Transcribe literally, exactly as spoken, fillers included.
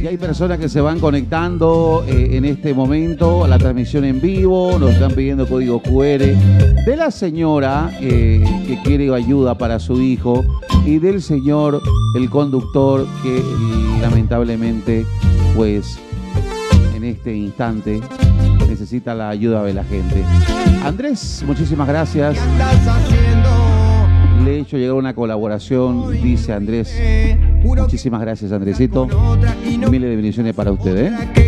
Y hay personas que se van conectando eh, en este momento a la transmisión en vivo, nos están pidiendo código cu erre de la señora eh, que quiere ayuda para su hijo y del señor, el conductor, que lamentablemente, pues, en este instante necesita la ayuda de la gente. Andrés, muchísimas gracias. Le he hecho llegar una colaboración, dice Andrés. Muchísimas gracias, Andresito. Miles de bendiciones para usted, ¿eh?